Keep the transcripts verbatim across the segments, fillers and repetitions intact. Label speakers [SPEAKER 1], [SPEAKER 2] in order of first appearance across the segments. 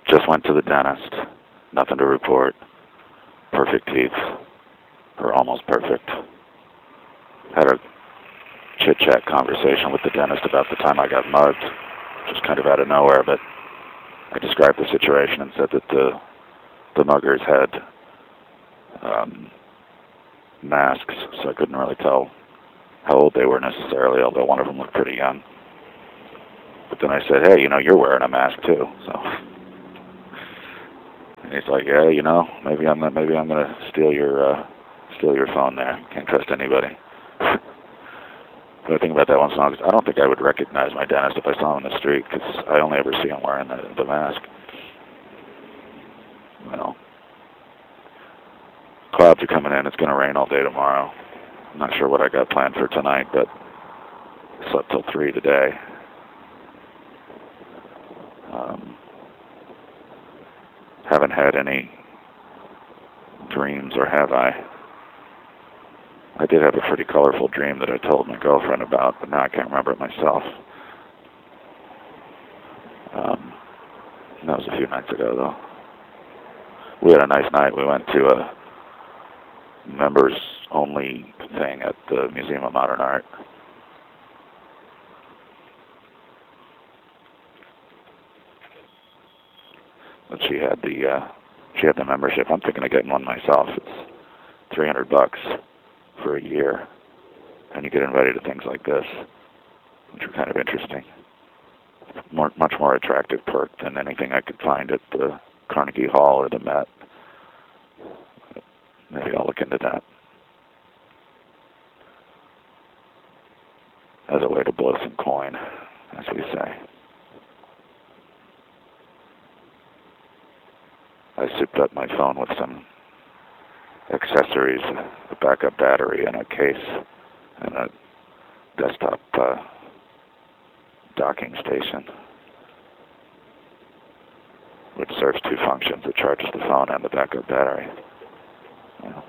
[SPEAKER 1] Just went to the dentist. Nothing to report. Perfect teeth. Or almost perfect. Had a chit-chat conversation with the dentist about the time I got mugged. Just kind of out of nowhere, but I described the situation and said that the the muggers had um, masks, so I couldn't really tell how old they were necessarily, although one of them looked pretty young. But then I said, hey, you know, you're wearing a mask too, so. And he's like, yeah, you know, maybe I'm maybe I'm gonna steal your uh, steal your phone there. Can't trust anybody. But I think about that one song. I don't think I would recognize my dentist if I saw him in the street, because I only ever see him wearing the, the mask. Well, clouds are coming in. It's going to rain all day tomorrow. I'm not sure what I got planned for tonight, but I slept till three today. Um, haven't had any dreams, or have I? I did have a pretty colorful dream that I told my girlfriend about, but now I can't remember it myself. Um, that was a few nights ago, though. We had a nice night. We went to a members-only thing at the Museum of Modern Art. But she had the uh, she had the membership. I'm thinking of getting one myself. It's three hundred bucks for a year, and you get invited to things like this, which are kind of interesting. More, much more attractive perk than anything I could find at the Carnegie Hall or the Met. Maybe I'll look into that as a way to blow some coin, as we say. I souped up my phone with some accessories, a backup battery, and a case, and a desktop uh, docking station, which serves two functions. It charges the phone and the backup battery. Yeah.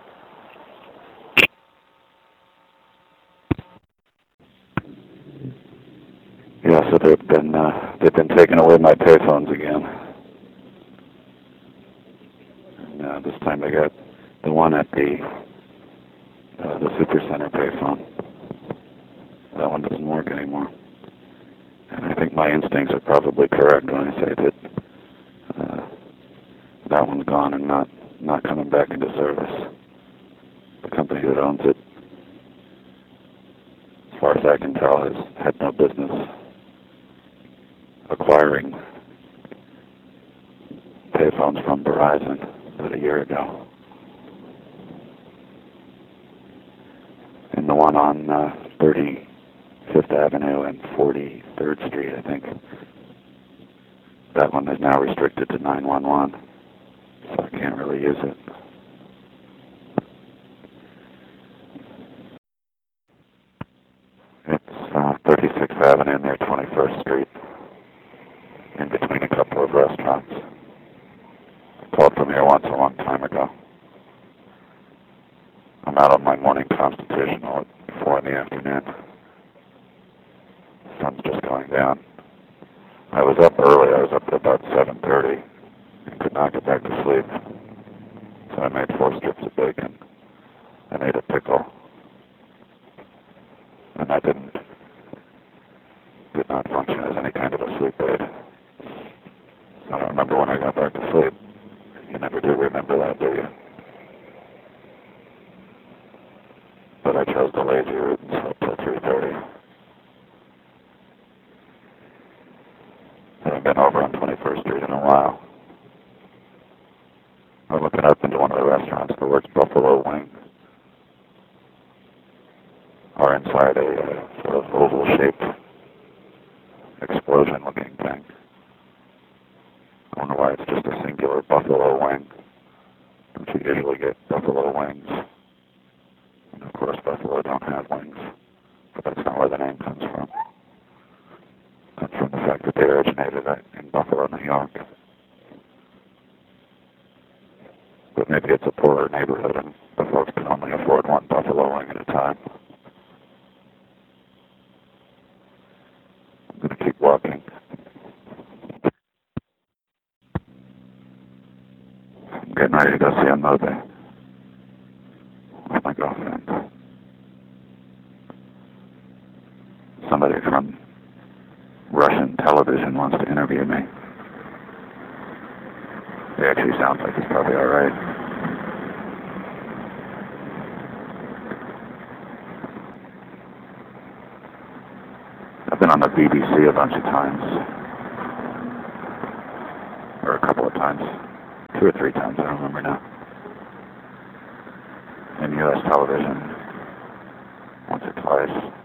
[SPEAKER 1] Yeah, so they've been uh, they've been taking away my payphones again. And, uh, this time they got the one at the uh, the Supercenter payphone. That one doesn't work anymore. And I think my instincts are probably correct when I say that uh, that one's gone and not not coming back into service. The company that owns it, as far as I can tell, has had no business acquiring payphones from Verizon about a year ago. And the one on uh, thirty-fifth Avenue and forty-third Street, I think, that one is now restricted to nine one one, so I can't really use it. It's uh, thirty-sixth Avenue near twenty-first Street, in between a couple of restaurants. I called from here once a long time ago. I'm out on my morning constitutional at four in the afternoon. The sun's just going down. I was up early. I was up at about seven thirty and could not get back to sleep. So I made four strips of bacon and ate a pickle. And I didn't, did not function as any kind of a sleep aid. I don't remember when I got back to sleep. You never do remember that, do you? But I chose the lazy route and slept till three thirty. I haven't been over on twenty-first Street in a while. I'm looking up into one of the restaurants. The words Buffalo Wings are inside a uh, sort of oval-shaped explosion-looking thing. I wonder why it's just a singular buffalo wing. Don't you usually get buffalo wings? And of course, buffalo don't have wings, but that's not where the name comes from. It comes from the fact that they originated in Buffalo, New York. But maybe it's a poorer neighborhood and the folks can only afford one buffalo wing at a time. I'm going to keep walking. getting ready to go see a movie with my girlfriend. Somebody from Russian television wants to interview me. It actually sounds like it's probably alright. I've been on the B B C a bunch of times. Or a couple of times. Two or three times, I don't remember now. In U S television. Once or twice.